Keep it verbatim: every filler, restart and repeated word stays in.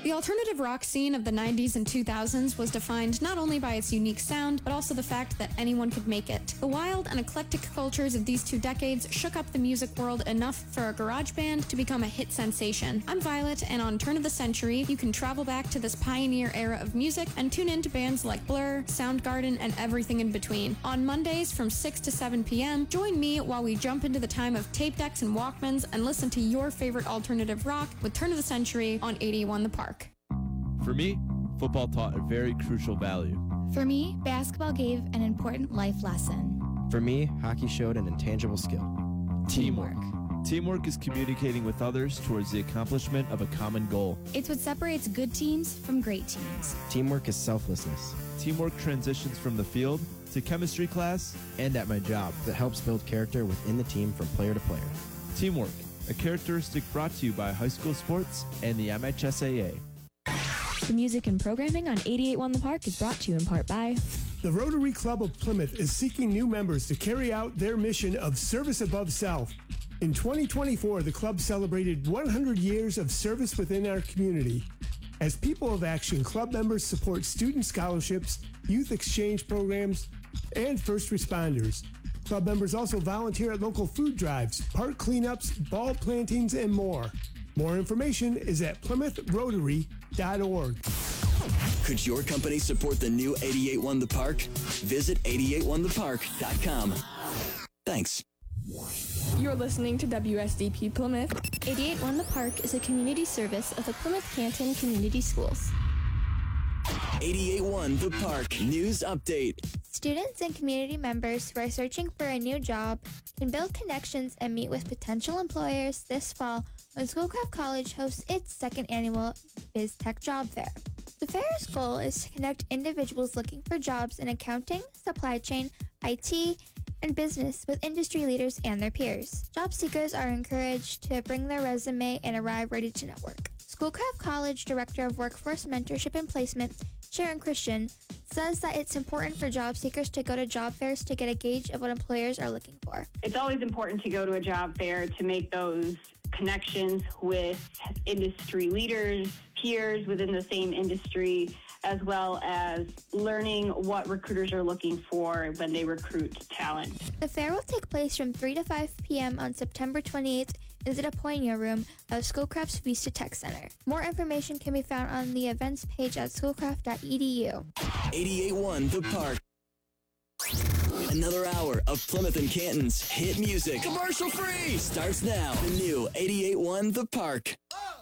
The alternative rock scene of the nineties and two thousands was defined not only by its unique sound, but also the fact that anyone could make it. The wild and eclectic cultures of these two decades shook up the music world enough for a garage band to become a hit sensation. I'm Violet, and on Turn of the Century, you can travel back to this pioneer era of music and tune into bands like Blur, Soundgarden, and everything in between. On Mondays from six to seven p.m., join me while we jump into the time of tape decks and Walkmans and listen to your favorite alternative rock with Turn of the Century on eighty-one The Park. For me, football taught a very crucial value. For me, basketball gave an important life lesson. For me, hockey showed an intangible skill. Teamwork. Teamwork is communicating with others towards the accomplishment of a common goal. It's what separates good teams from great teams. Teamwork is selflessness. Teamwork transitions from the field to chemistry class and at my job. That helps build character within the team from player to player. Teamwork, a characteristic brought to you by high school sports and the M H S A A. The music and programming on eighty-eight point one The Park is brought to you in part by... The Rotary Club of Plymouth is seeking new members to carry out their mission of service above self. In twenty twenty-four, the club celebrated one hundred years of service within our community. As People of Action, club members support student scholarships, youth exchange programs, and first responders. Club members also volunteer at local food drives, park cleanups, ball plantings, and more. More information is at plymouth rotary dot org. Could your company support the new eighty-eight point one The Park? Visit eighty-eight one the park dot com. Thanks. You're listening to W S D P Plymouth. eighty-eight point one The Park is a community service of the Plymouth Canton Community Schools. eighty-eight point one The Park News Update. Students and community members who are searching for a new job can build connections and meet with potential employers this fall when Schoolcraft College hosts its second annual BizTech Job Fair. The fair's goal is to connect individuals looking for jobs in accounting, supply chain, I T, and business with industry leaders and their peers. Job seekers are encouraged to bring their resume and arrive ready to network. Schoolcraft College Director of Workforce Mentorship and Placement, Sharon Christian, says that it's important for job seekers to go to job fairs to get a gauge of what employers are looking for. It's always important to go to a job fair to make those connections with industry leaders, peers within the same industry, as well as learning what recruiters are looking for when they recruit talent. The fair will take place from three to five p.m. on September twenty-eighth in the Deponia Room of Schoolcraft's Vista Tech Center. More information can be found on the events page at schoolcraft dot e d u. eighty-eight point one The Park. Another hour of Plymouth and Canton's hit music. Commercial free! Starts now. The new eighty-eight point one The Park.